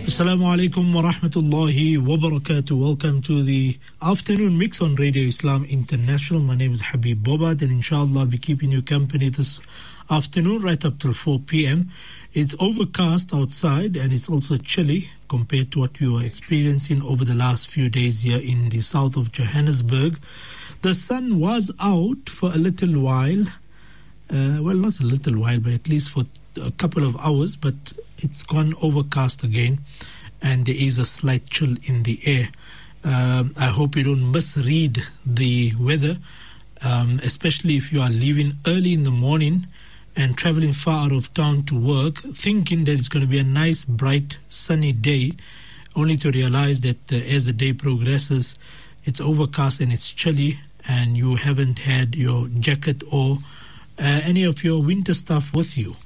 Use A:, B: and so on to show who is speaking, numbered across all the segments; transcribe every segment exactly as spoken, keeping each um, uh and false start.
A: Assalamu alaikum wa rahmatullahi wa barakatuh. Welcome to the afternoon mix on Radio Islam International. My name is Habib Bobat, and inshallah I'll be keeping you company this afternoon right up till four p.m. It's overcast outside and it's also chilly compared to what we were experiencing over the last few days here in the south of Johannesburg. The sun was out for a little while. Uh, well, not a little while, but at least for a couple of hours, but it's gone overcast again, and there is a slight chill in the air. Um, I hope you don't misread the weather, um, especially if you are leaving early in the morning and traveling far out of town to work, thinking that it's going to be a nice, bright, sunny day, only to realize that uh, as the day progresses, it's overcast and it's chilly, and you haven't had your jacket or uh, any of your winter stuff with you.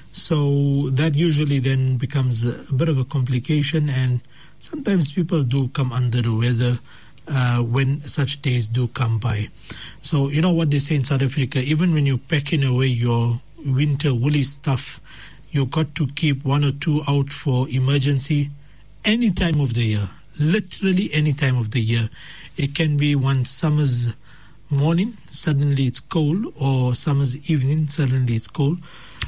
A: So that usually then becomes a bit of a complication, and sometimes people do come under the weather uh, when such days do come by. So you know what they say in South Africa, even when you're packing away your winter woolly stuff, you've got to keep one or two out for emergency any time of the year, literally any time of the year. It can be one summer's morning, suddenly it's cold, or summer's evening, suddenly it's cold.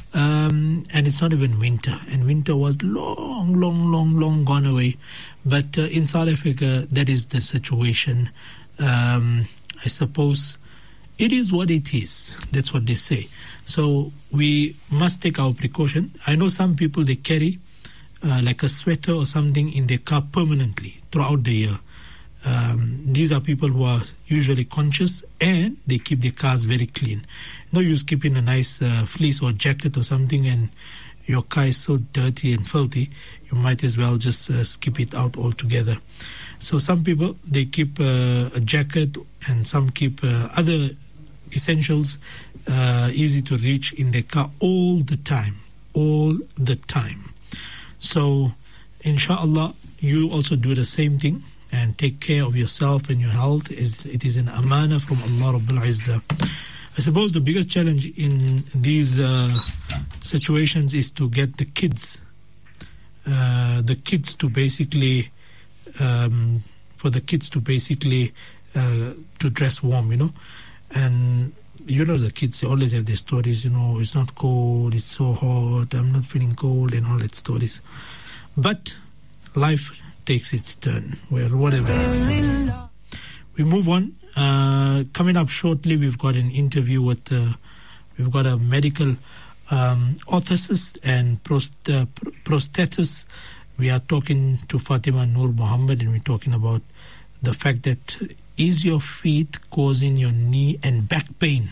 A: Um, and it's not even winter, and winter was long, long, long, long gone away. But uh, in South Africa, that is the situation. Um, I suppose it is what it is. That's what they say. So we must take our precaution. I know some people, they carry uh, like a sweater or something in their car permanently throughout the year. Um, these are people who are usually conscious, and they keep their cars very clean. No use keeping a nice uh, fleece or jacket or something and your car is so dirty and filthy, you might as well just uh, skip it out altogether. So some people, they keep uh, a jacket, and some keep uh, other essentials uh, easy to reach in their car all the time, all the time. So inshallah, you also do the same thing and take care of yourself and your health. It is an amana from Allah Rabbul Izzah. I suppose the biggest challenge in these uh, situations is to get the kids, uh, the kids to basically, um, for the kids to basically uh, to dress warm, you know. And you know the kids, they always have their stories, you know, it's not cold, it's so hot, I'm not feeling cold, and all that stories. But life takes its turn, where whatever. We move on. Uh, coming up shortly, we've got an interview with, uh, we've got a medical um, orthotist and prost- uh, prosthetist. We are talking to Fatima Noor Muhammad, and we're talking about the fact that is your feet causing your knee and back pain?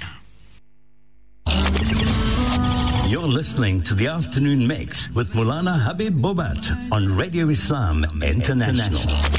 B: You're listening to the Afternoon Mix with Maulana Habib Bobat on Radio Islam International.